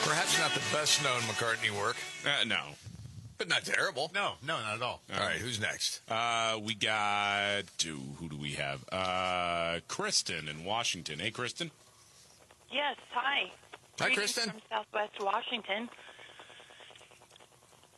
Perhaps not the best-known McCartney work, No. but not terrible. No, not at all. All right, who's next? We got, who do we have? Kristen in Washington. Hey, Kristen. Yes, hi. Hi, Greetings Kristen. from Southwest Washington.